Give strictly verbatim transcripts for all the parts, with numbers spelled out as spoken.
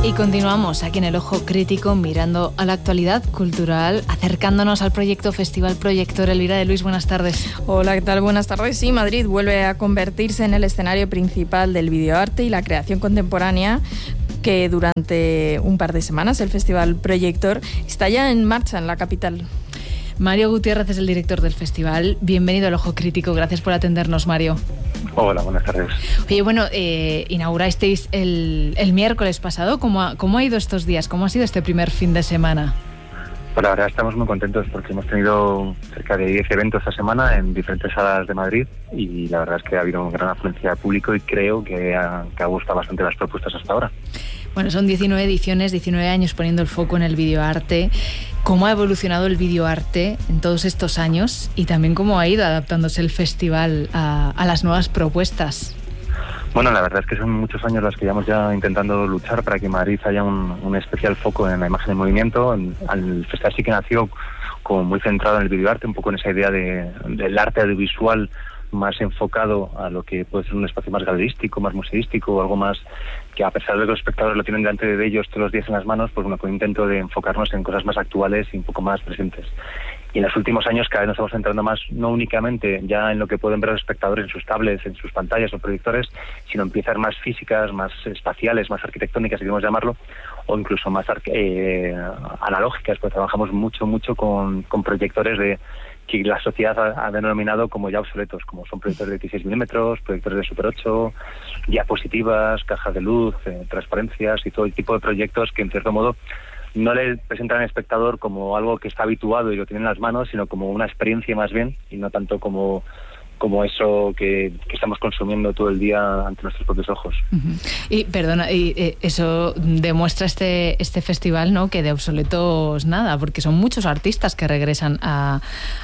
Y continuamos aquí en El Ojo Crítico, mirando a la actualidad cultural, acercándonos al proyecto Festival Proyector. Elvira de Luis, buenas tardes. Hola, ¿qué tal? Buenas tardes. Sí, Madrid vuelve a convertirse en el escenario principal del videoarte y la creación contemporánea, que durante un par de semanas el Festival Proyector está ya en marcha en la capital. Mario Gutiérrez es el director del festival. Bienvenido al Ojo Crítico. Gracias por atendernos, Mario. Hola, buenas tardes. Oye, bueno, eh, inaugurasteis el, el miércoles pasado. ¿Cómo ha, ¿Cómo ha ido estos días? ¿Cómo ha sido este primer fin de semana? Pues la verdad estamos muy contentos porque hemos tenido cerca de diez eventos esta semana en diferentes salas de Madrid y la verdad es que ha habido una gran afluencia de público y creo que ha, que ha gustado bastante las propuestas hasta ahora. Bueno, son diecinueve ediciones, diecinueve años poniendo el foco en el videoarte. ¿Cómo ha evolucionado el videoarte en todos estos años y también cómo ha ido adaptándose el festival a, a las nuevas propuestas? Bueno, la verdad es que son muchos años los que llevamos ya intentando luchar para que en Madrid haya un, un especial foco en la imagen en movimiento. En, el festival sí que nació como muy centrado en el videoarte, un poco en esa idea de, del arte audiovisual más enfocado a lo que puede ser un espacio más galerístico, más museístico o algo más que, a pesar de que los espectadores lo tienen delante de ellos todos los días en las manos, pues bueno, con intento de enfocarnos en cosas más actuales y un poco más presentes. Y en los últimos años cada vez nos estamos centrando más, no únicamente ya en lo que pueden ver los espectadores en sus tablets, en sus pantallas o proyectores, sino en piezas más físicas, más espaciales, más arquitectónicas, si queremos llamarlo, o incluso más eh, analógicas, pues trabajamos mucho, mucho con, con proyectores de que la sociedad ha, ha denominado como ya obsoletos, como son proyectores de dieciséis milímetros, proyectores de Super ocho, diapositivas, cajas de luz, eh, transparencias y todo el tipo de proyectos que en cierto modo no le presentan al espectador como algo que está habituado y lo tiene en las manos, sino como una experiencia más bien, y no tanto como, como eso que, que estamos consumiendo todo el día ante nuestros propios ojos. Uh-huh. Y perdona, y eh, eso demuestra este este festival, ¿no?, que de obsoletos nada, porque son muchos artistas que regresan a,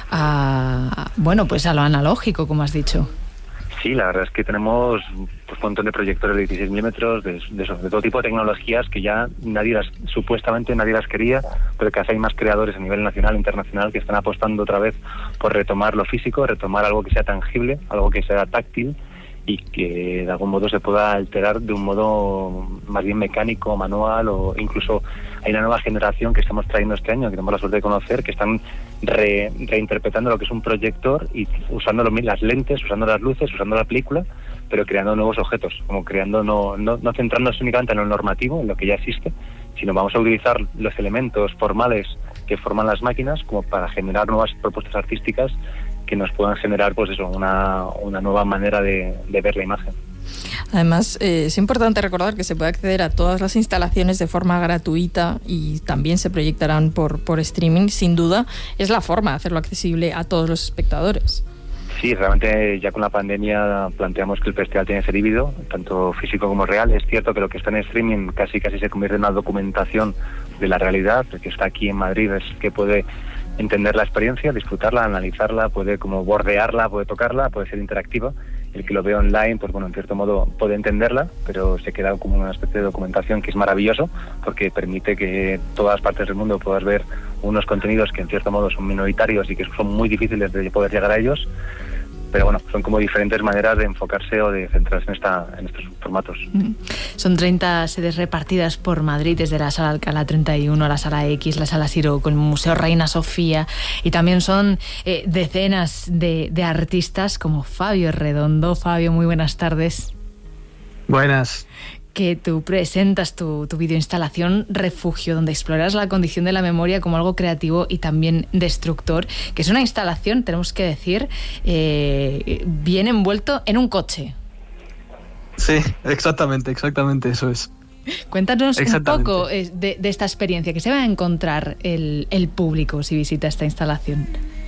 a bueno, pues a lo analógico, como has dicho. Sí, la verdad es que tenemos pues, un montón de proyectores de dieciséis milímetros, de, de, de todo tipo de tecnologías que ya nadie las, supuestamente nadie las quería, pero que hay más creadores a nivel nacional e internacional que están apostando otra vez por retomar lo físico, retomar algo que sea tangible, algo que sea táctil y que de algún modo se pueda alterar de un modo más bien mecánico, manual, o incluso hay una nueva generación que estamos trayendo este año, que tenemos la suerte de conocer, que están re, reinterpretando lo que es un proyector y usando lo, las lentes, usando las luces, usando la película, pero creando nuevos objetos, como creando, no, no, no centrándose únicamente en lo normativo, en lo que ya existe, sino vamos a utilizar los elementos formales que forman las máquinas como para generar nuevas propuestas artísticas que nos puedan generar, pues eso, una, una nueva manera de, de ver la imagen. Además, eh, es importante recordar que se puede acceder a todas las instalaciones de forma gratuita y también se proyectarán por, por streaming. Sin duda, es la forma de hacerlo accesible a todos los espectadores. Sí, realmente ya con la pandemia planteamos que el festival tiene que ser híbrido, tanto físico como real. Es cierto que lo que está en streaming casi casi se convierte en una documentación de la realidad. El que está aquí en Madrid es que puede entender la experiencia, disfrutarla, analizarla, puede como bordearla, puede tocarla, puede ser interactiva. El que lo ve online, pues bueno, en cierto modo puede entenderla, pero se queda como una especie de documentación que es maravilloso porque permite que todas partes del mundo puedas ver unos contenidos que en cierto modo son minoritarios y que son muy difíciles de poder llegar a ellos. Pero bueno, son como diferentes maneras de enfocarse o de centrarse en, esta, en estos formatos. Son treinta sedes repartidas por Madrid, desde la Sala Alcalá treinta y uno, la Sala X, la Sala Siro, con el Museo Reina Sofía, y también son eh, decenas de, de artistas como Fabio Redondo. Fabio, muy buenas tardes. Buenas. Que tú presentas tu, tu videoinstalación Refugio, donde exploras la condición de la memoria como algo creativo y también destructor, que es una instalación, tenemos que decir, eh, bien envuelto en un coche. Sí, exactamente, exactamente, eso es. Cuéntanos un poco de, de esta experiencia, que se va a encontrar el, el público si visita esta instalación.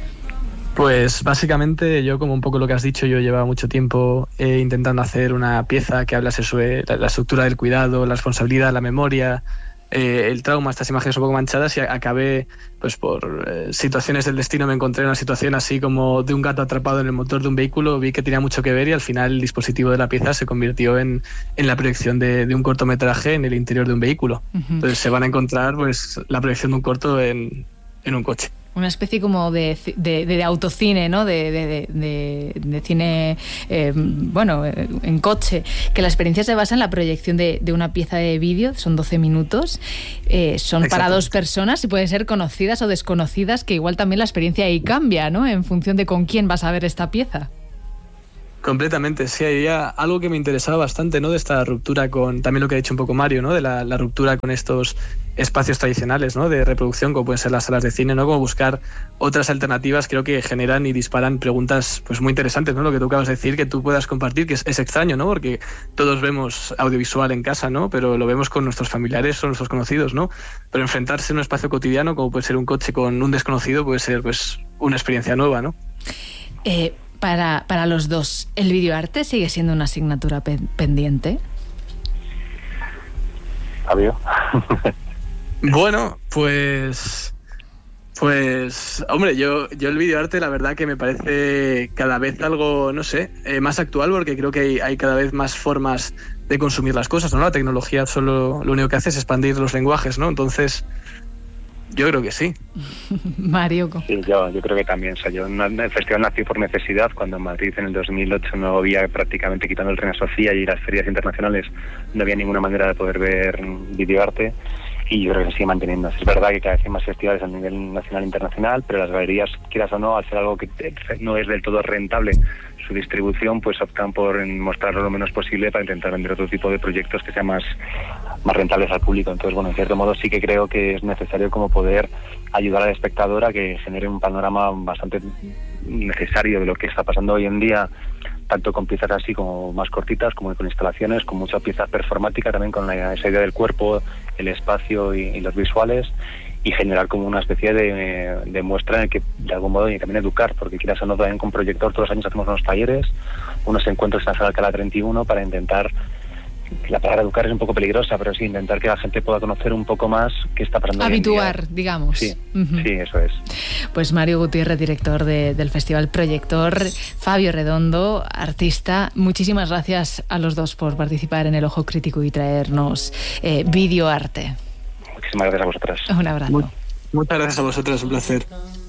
Pues básicamente yo, como un poco lo que has dicho, yo llevaba mucho tiempo eh, intentando hacer una pieza que hablase sobre la, la estructura del cuidado, la responsabilidad, la memoria, eh, el trauma, estas imágenes un poco manchadas, y acabé, pues por eh, situaciones del destino, me encontré en una situación así como de un gato atrapado en el motor de un vehículo. Vi que tenía mucho que ver y al final el dispositivo de la pieza se convirtió en, en la proyección de, de un cortometraje en el interior de un vehículo. Uh-huh. Entonces se van a encontrar pues la proyección de un corto en, en un coche. Una especie como de, de, de autocine, ¿no? De, de, de, de cine, eh, bueno, en coche. Que la experiencia se basa en la proyección de, de una pieza de vídeo, son doce minutos, eh, son para dos personas y pueden ser conocidas o desconocidas, que igual también la experiencia ahí cambia, ¿no? En función de con quién vas a ver esta pieza. Completamente, sí, había algo que me interesaba bastante, ¿no? De esta ruptura con, también lo que ha dicho un poco Mario, ¿no? De la, la ruptura con estos espacios tradicionales, ¿no? De reproducción, como pueden ser las salas de cine, ¿no? Como buscar otras alternativas, creo que generan y disparan preguntas pues muy interesantes, ¿no? Lo que tú acabas de decir, que tú puedas compartir, que es, es extraño, ¿no? Porque todos vemos audiovisual en casa, ¿no? Pero lo vemos con nuestros familiares o nuestros conocidos, ¿no? Pero enfrentarse en un espacio cotidiano, como puede ser un coche con un desconocido, puede ser pues una experiencia nueva, ¿no? Eh... Para, para los dos, ¿el videoarte sigue siendo una asignatura pe- pendiente? Fabio. Bueno, pues... Pues, hombre, yo, yo el videoarte la verdad que me parece cada vez algo, no sé, eh, más actual, porque creo que hay, hay cada vez más formas de consumir las cosas, ¿no? La tecnología solo lo único que hace es expandir los lenguajes, ¿no? Entonces... Yo creo que sí. Mario. Sí, yo, yo creo que también. O sea, yo, el festival nació por necesidad, cuando en Madrid en el dos mil ocho no había, prácticamente quitando el Reina Sofía y las ferias internacionales, no había ninguna manera de poder ver videoarte, y yo creo que se sigue manteniendo. Es verdad que cada vez hay más festivales a nivel nacional e internacional, pero las galerías, quieras o no, al ser algo que no es del todo rentable su distribución, pues optan por mostrarlo lo menos posible para intentar vender otro tipo de proyectos que sean más, más rentables al público. Entonces, bueno, en cierto modo sí que creo que es necesario como poder ayudar al espectador a que genere un panorama bastante necesario de lo que está pasando hoy en día, tanto con piezas así como más cortitas, como con instalaciones, con mucha pieza performática, también con la, esa idea del cuerpo, el espacio y, y los visuales, y generar como una especie de, de muestra en el que de algún modo y también educar, porque quieras o no, también con Proyector todos los años hacemos unos talleres, unos encuentros en la sala Alcalá treinta y uno para intentar, la palabra educar es un poco peligrosa, pero sí, intentar que la gente pueda conocer un poco más qué está pasando. Habituar, digamos. Sí, uh-huh. sí, eso es. Pues Mario Gutiérrez, director de, del Festival Proyector, Fabio Redondo, artista, muchísimas gracias a los dos por participar en El Ojo Crítico y traernos eh, videoarte. Muchísimas gracias a vosotras. Un abrazo. Muchas gracias a vosotras, un placer.